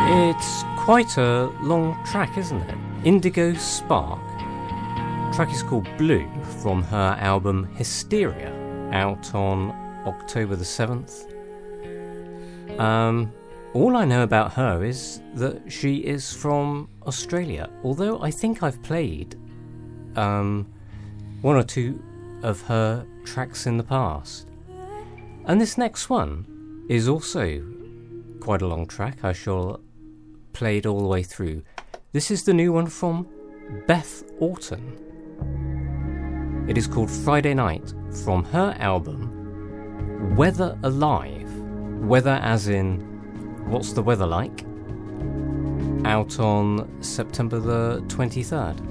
It's quite a long track, isn't it? Indigo Spark. The track is called Blue from her album Hysteria, out on October the 7th. All I know about her is that she is from Australia, although I think I've played one or two of her tracks in the past. And this next one is also quite a long track. I shall play it all the way through. This is the new one from Beth Orton. It is called Friday Night from her album Weather Alive. Weather as in what's the weather like? Out on September the 23rd.